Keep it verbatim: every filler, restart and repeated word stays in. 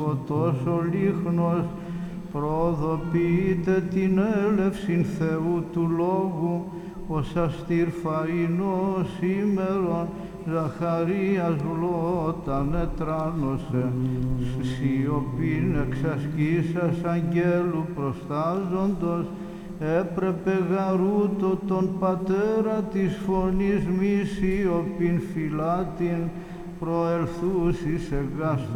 φωτός ο λίχνος, προδοποιείται την έλευσιν Θεού του Λόγου, ως αστήρ φαΐνος σήμερον, Ζαχαρίας γλώταν ετράνωσε, σιωπήν εξασκήσας αγγέλου προστάζοντος, έπρεπε γαρούτο τον πατέρα της φωνής μη σιωπήν φυλάτην, προελθούσι σε γάστρο